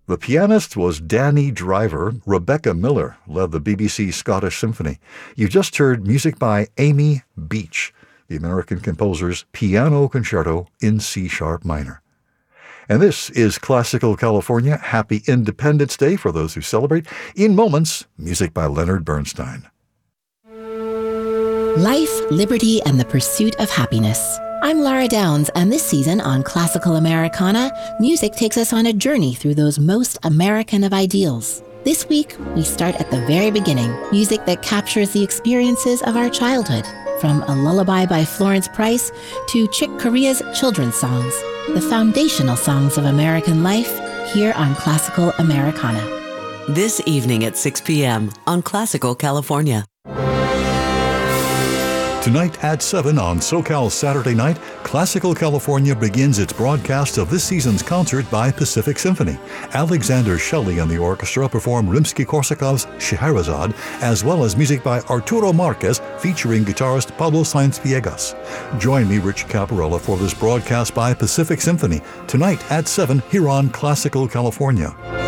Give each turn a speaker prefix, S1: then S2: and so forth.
S1: The pianist was Danny Driver. Rebecca Miller led the BBC Scottish Symphony. You just heard music by Amy Beach, the American composer's Piano Concerto in C-sharp minor. And this is Classical California. Happy Independence Day for those who celebrate. In moments, music by Leonard Bernstein.
S2: Life, liberty, and the pursuit of happiness. I'm Lara Downs, and this season on Classical Americana, music takes us on a journey through those most American of ideals. This week, we start at the very beginning, music that captures the experiences of our childhood, from A Lullaby by Florence Price to Chick Corea's children's songs, the foundational songs of American life, here on Classical Americana.
S3: This evening at 6 p.m. on Classical California.
S1: Tonight at 7 on SoCal Saturday Night, Classical California begins its broadcast of this season's concert by Pacific Symphony. Alexander Shelley and the orchestra perform Rimsky-Korsakov's Scheherazade, as well as music by Arturo Marquez featuring guitarist Pablo Sainz Villegas. Join me, Rich Caparella, for this broadcast by Pacific Symphony, tonight at 7 here on Classical California.